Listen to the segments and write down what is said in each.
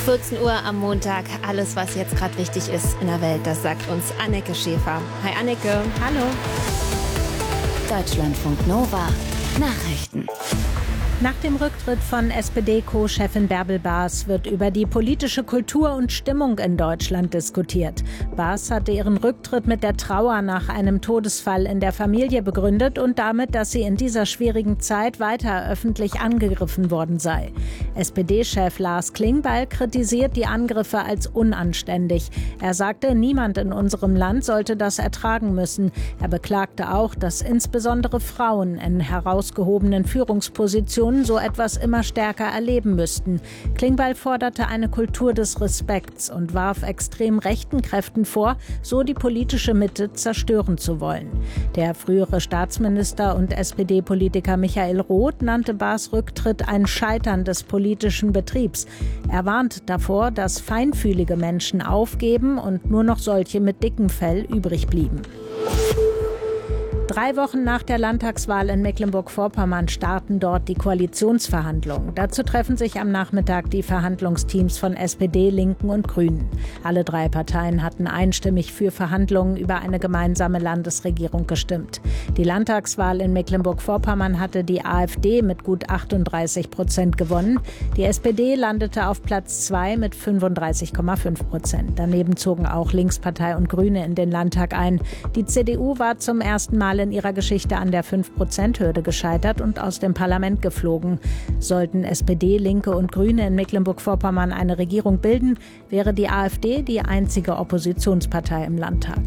14 Uhr am Montag. Alles, was jetzt gerade wichtig ist in der Welt, das sagt uns Anneke Schäfer. Hi Anneke. Hallo. Deutschlandfunk Nova. Nachrichten. Nach dem Rücktritt von SPD-Co-Chefin Bärbel Baas wird über die politische Kultur und Stimmung in Deutschland diskutiert. Baas hatte ihren Rücktritt mit der Trauer nach einem Todesfall in der Familie begründet und damit, dass sie in dieser schwierigen Zeit weiter öffentlich angegriffen worden sei. SPD-Chef Lars Klingbeil kritisiert die Angriffe als unanständig. Er sagte, niemand in unserem Land sollte das ertragen müssen. Er beklagte auch, dass insbesondere Frauen in herausgehobenen Führungspositionen so etwas immer stärker erleben müssten. Klingbeil forderte eine Kultur des Respekts und warf extrem rechten Kräften vor, so die politische Mitte zerstören zu wollen. Der frühere Staatsminister und SPD-Politiker Michael Roth nannte Baas Rücktritt ein Scheitern des politischen Betriebs. Er warnt davor, dass feinfühlige Menschen aufgeben und nur noch solche mit dickem Fell übrig blieben. 3 Wochen nach der Landtagswahl in Mecklenburg-Vorpommern starten dort die Koalitionsverhandlungen. Dazu treffen sich am Nachmittag die Verhandlungsteams von SPD, Linken und Grünen. Alle 3 Parteien hatten einstimmig für Verhandlungen über eine gemeinsame Landesregierung gestimmt. Die Landtagswahl in Mecklenburg-Vorpommern hatte die AfD mit gut 38% gewonnen. Die SPD landete auf Platz 2 mit 35,5%. Daneben zogen auch Linkspartei und Grüne in den Landtag ein. Die CDU war zum ersten Mal in ihrer Geschichte an der 5%-Hürde gescheitert und aus dem Parlament geflogen. Sollten SPD, Linke und Grüne in Mecklenburg-Vorpommern eine Regierung bilden, wäre die AfD die einzige Oppositionspartei im Landtag.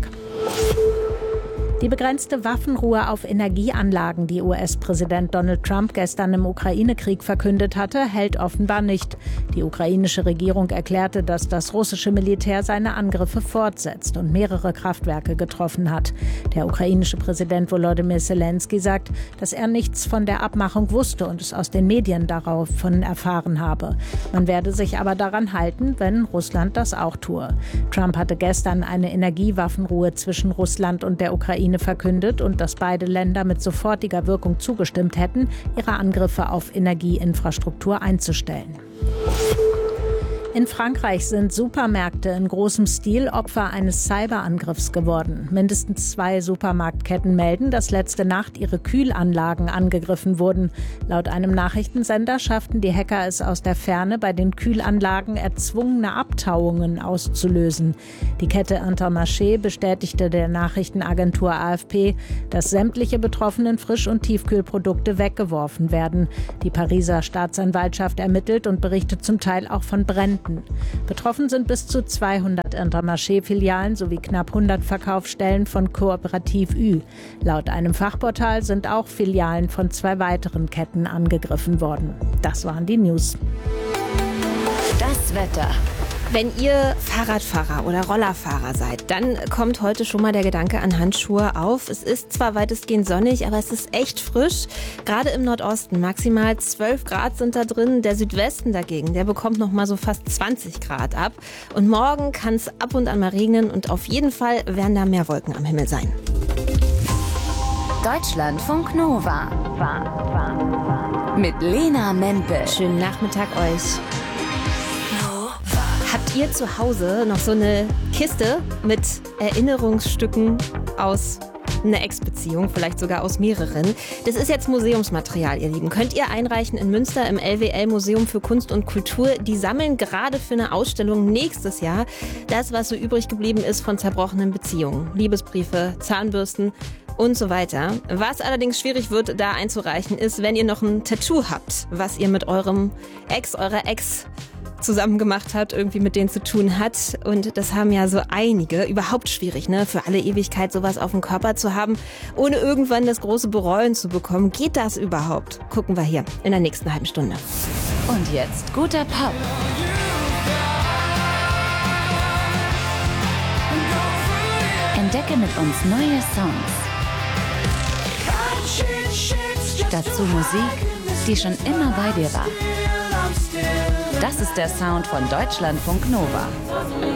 Die begrenzte Waffenruhe auf Energieanlagen, die US-Präsident Donald Trump gestern im Ukraine-Krieg verkündet hatte, hält offenbar nicht. Die ukrainische Regierung erklärte, dass das russische Militär seine Angriffe fortsetzt und mehrere Kraftwerke getroffen hat. Der ukrainische Präsident Volodymyr Zelensky sagt, dass er nichts von der Abmachung wusste und es aus den Medien daraufhin erfahren habe. Man werde sich aber daran halten, wenn Russland das auch tue. Trump hatte gestern eine Energiewaffenruhe zwischen Russland und der Ukraine verkündet und dass beide Länder mit sofortiger Wirkung zugestimmt hätten, ihre Angriffe auf Energieinfrastruktur einzustellen. In Frankreich sind Supermärkte in großem Stil Opfer eines Cyberangriffs geworden. Mindestens 2 Supermarktketten melden, dass letzte Nacht ihre Kühlanlagen angegriffen wurden. Laut einem Nachrichtensender schafften die Hacker es aus der Ferne, bei den Kühlanlagen erzwungene Abtauungen auszulösen. Die Kette Intermarché bestätigte der Nachrichtenagentur AFP, dass sämtliche betroffenen Frisch- und Tiefkühlprodukte weggeworfen werden. Die Pariser Staatsanwaltschaft ermittelt und berichtet zum Teil auch von Bränden. Betroffen sind bis zu 200 Intermarché-Filialen sowie knapp 100 Verkaufsstellen von Kooperativ Ü. Laut einem Fachportal sind auch Filialen von 2 weiteren Ketten angegriffen worden. Das waren die News. Das Wetter. Wenn ihr Fahrradfahrer oder Rollerfahrer seid, dann kommt heute schon mal der Gedanke an Handschuhe auf. Es ist zwar weitestgehend sonnig, aber es ist echt frisch. Gerade im Nordosten maximal 12 Grad sind da drin. Der Südwesten dagegen, der bekommt noch mal so fast 20 Grad ab. Und morgen kann es ab und an mal regnen und auf jeden Fall werden da mehr Wolken am Himmel sein. Deutschlandfunk Nova. Mit Lena Mempel. Schönen Nachmittag euch. Habt ihr zu Hause noch so eine Kiste mit Erinnerungsstücken aus einer Ex-Beziehung, vielleicht sogar aus mehreren? Das ist jetzt Museumsmaterial, ihr Lieben. Könnt ihr einreichen in Münster im LWL Museum für Kunst und Kultur. Die sammeln gerade für eine Ausstellung nächstes Jahr das, was so übrig geblieben ist von zerbrochenen Beziehungen. Liebesbriefe, Zahnbürsten und so weiter. Was allerdings schwierig wird, da einzureichen, ist, wenn ihr noch ein Tattoo habt, was ihr mit eurem Ex, eurer Ex zusammen gemacht hat, irgendwie mit denen zu tun hat. Und das haben ja so einige. Überhaupt schwierig, ne? Für alle Ewigkeit sowas auf dem Körper zu haben, ohne irgendwann das große Bereuen zu bekommen. Geht das überhaupt? Gucken wir hier in der nächsten halben Stunde. Und jetzt guter Pop. Entdecke mit uns neue Songs. Dazu Musik, die schon immer bei dir war. Das ist der Sound von Deutschlandfunk Nova.